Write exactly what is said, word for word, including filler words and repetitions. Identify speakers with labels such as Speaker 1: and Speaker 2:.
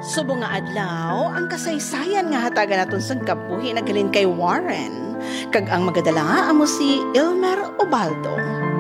Speaker 1: Subong nga adlaw, ang kasaysayan nga hatagan naton sa kabuhi naghalin kay Warren. Kag ang magadala amo si Ilmer Ubaldo.